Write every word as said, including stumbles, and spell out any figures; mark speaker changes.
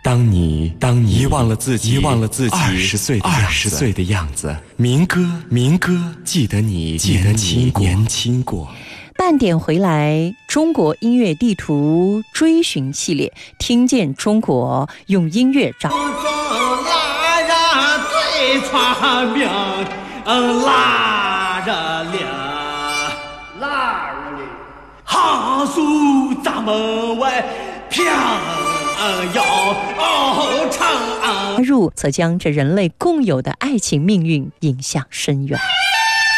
Speaker 1: 当你当你遗忘了自己，遗忘了自己二十岁的二十岁的样子，民歌民歌，记得你记得你年轻过。
Speaker 2: 半点回来，中国音乐地图追寻系列，听见中国，用音乐找。
Speaker 3: 拉人最传名，拉人领，拉人领，杭州大门外平遥长。
Speaker 2: 入则将这人类共有的爱情命运引向深渊。